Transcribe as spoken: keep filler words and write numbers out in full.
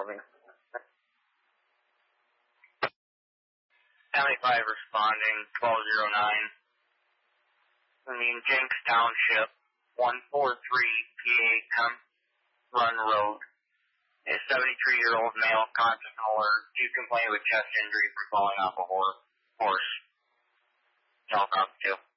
me. County five responding, twelve oh nine. I mean, Jenks Township, one forty-three P A Kemp Run Road. A seventy-three-year-old male conscious and alert, due complaint with chest injury for falling off a horse. Horse. All cops too.